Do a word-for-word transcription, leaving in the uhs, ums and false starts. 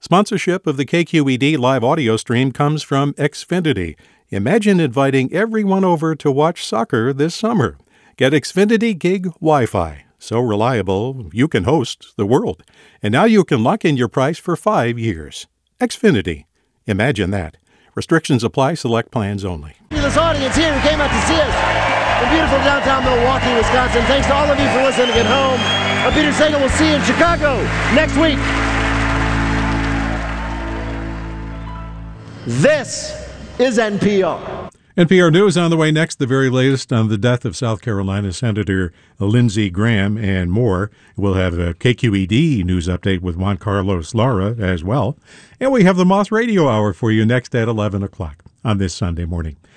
Sponsorship of the K Q E D live audio stream comes from Xfinity. Imagine inviting everyone over to watch soccer this summer. Get Xfinity Gig Wi-Fi. So reliable, you can host the world. And now you can lock in your price for five years. Xfinity. Imagine that. Restrictions apply. Select plans only. This audience here who came out to see us in beautiful downtown Milwaukee, Wisconsin. Thanks to all of you for listening at home. I'm Peter Sagal. We'll see you in Chicago next week. This is N P R. N P R News on the way next, the very latest on the death of South Carolina Senator Lindsey Graham and more. We'll have a K Q E D news update with Juan Carlos Lara as well. And we have the Moth Radio Hour for you next at eleven o'clock on this Sunday morning.